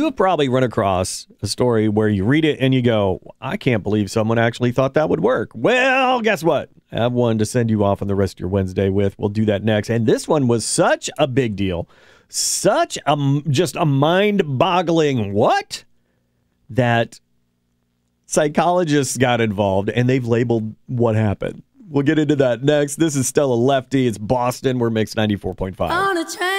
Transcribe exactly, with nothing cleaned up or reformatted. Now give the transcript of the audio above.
have probably run across a story where you read it and you go, I can't believe someone actually thought that would work. Well, guess what? I have one to send you off on the rest of your Wednesday with. We'll do that next. And this one was such a big deal. Such a, just a mind-boggling what? That psychologists got involved and they've labeled what happened. We'll get into that next. This is Stella Lefty. It's Boston. We're Mix ninety-four point five. On a train.